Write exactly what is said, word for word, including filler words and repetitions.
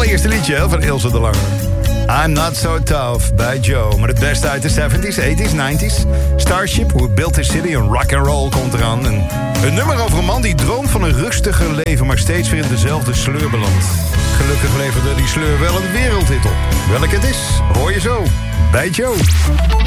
allereerste liedje hè, van Ilse de Lange. I'm Not So Tough bij Joe. Maar het beste uit de zeventies, tachtiger, negentiger. Starship, Who Built This City en Rock and Roll komt eraan. En een nummer over een man die droomt van een rustiger leven, maar steeds weer in dezelfde sleur belandt. Gelukkig leverde die sleur wel een wereldhit op. Welk het is, hoor je zo bij Joe.